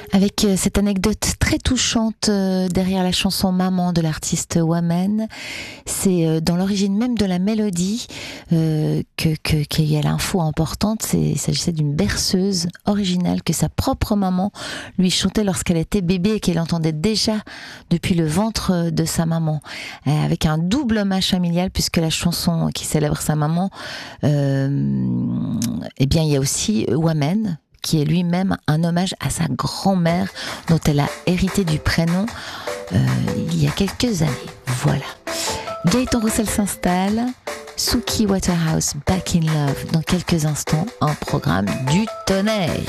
Avec cette anecdote très touchante derrière la chanson Maman de l'artiste Wamen. C'est dans l'origine même de la mélodie qu'il y a l'info importante. Il s'agissait d'une berceuse originale que sa propre maman lui chantait lorsqu'elle était bébé et qu'elle entendait déjà depuis le ventre de sa maman, avec un double hommage familial, puisque la chanson qui célèbre sa maman, eh bien il y a aussi Wamen, qui est lui-même un hommage à sa grand-mère, dont elle a hérité du prénom il y a quelques années. Voilà. Gaëtan Roussel s'installe, Suki Waterhouse, Back in Love, dans quelques instants, un programme du tonnerre.